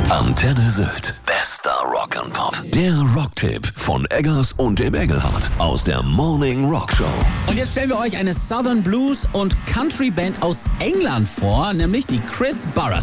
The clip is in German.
Antenne Sylt. Bester Rock'n'Pop. Der Rocktipp von Eggers und dem Engelhardt aus der Morning Rock Show. Und jetzt stellen wir euch eine Southern Blues und Country Band aus England vor, nämlich die Chris Burres.